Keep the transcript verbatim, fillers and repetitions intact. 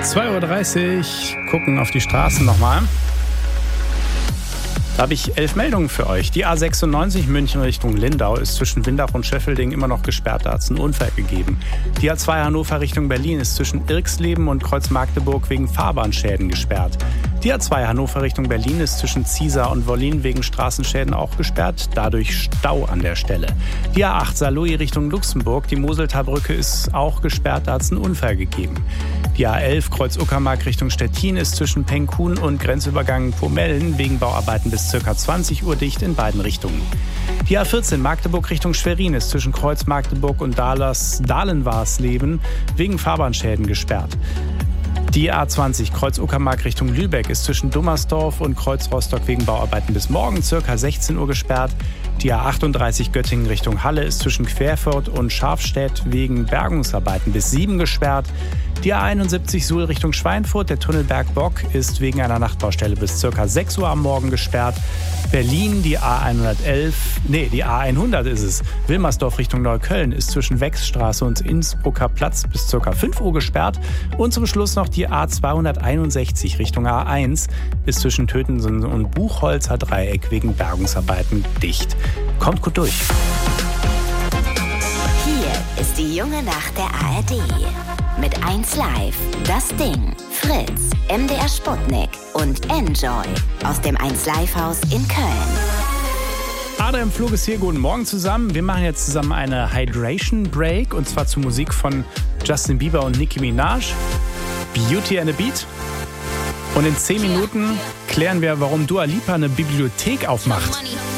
zwei Uhr dreißig, gucken auf die Straßen nochmal. Da habe ich elf Meldungen für euch. Die A sechsundneunzig München Richtung Lindau ist zwischen Windach und Scheffelding immer noch gesperrt. Da hat es einen Unfall gegeben. Die A zwei Hannover Richtung Berlin ist zwischen Irxleben und Kreuz Magdeburg wegen Fahrbahnschäden gesperrt. Die A zwei Hannover Richtung Berlin ist zwischen Ziesar und Wollin wegen Straßenschäden auch gesperrt, dadurch Stau an der Stelle. Die A acht Saarlouis Richtung Luxemburg, die Moseltalbrücke ist auch gesperrt, da hat es einen Unfall gegeben. Die A elf Kreuz Uckermark Richtung Stettin ist zwischen Penkun und Grenzübergang Pomellen wegen Bauarbeiten bis ca. zwanzig Uhr dicht in beiden Richtungen. Die A vierzehn Magdeburg Richtung Schwerin ist zwischen Kreuz Magdeburg und Dahlers, Dahlenwarsleben wegen Fahrbahnschäden gesperrt. Die A zwanzig Kreuz Uckermark Richtung Lübeck ist zwischen Dummersdorf und Kreuz Rostock wegen Bauarbeiten bis morgen ca. sechzehn Uhr gesperrt. Die A achtunddreißig Göttingen Richtung Halle ist zwischen Querfurt und Scharfstedt wegen Bergungsarbeiten bis sieben gesperrt. Die A einundsiebzig Suhl Richtung Schweinfurt, der Tunnel Bergbock, ist wegen einer Nachtbaustelle bis ca. sechs Uhr am Morgen gesperrt. Berlin, die A hundertelf, nee, die A hundert ist es. Wilmersdorf Richtung Neukölln ist zwischen Wechsstraße und Innsbrucker Platz bis ca. fünf Uhr gesperrt. Und zum Schluss noch die A zweihunderteinundsechzig Richtung A eins ist zwischen Tötensen und Buchholzer Dreieck wegen Bergungsarbeiten dicht. Kommt gut durch. Hier ist die junge Nacht der A R D. Mit eins Live, Das Ding, Fritz, M D R Sputnik und Enjoy aus dem eins Live Haus in Köln. Adam Flug ist hier, guten Morgen zusammen. Wir machen jetzt zusammen eine Hydration Break und zwar zur Musik von Justin Bieber und Nicki Minaj. Beauty and a Beat. Und in zehn Minuten klären wir, warum Dua Lipa eine Bibliothek aufmacht.